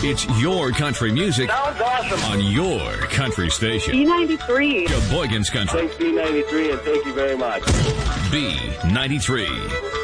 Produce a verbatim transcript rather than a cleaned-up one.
It's your country music Sounds awesome. on your country station. B ninety-three. Sheboygan's Country. Thanks, B ninety-three, and thank you very much. B ninety-three.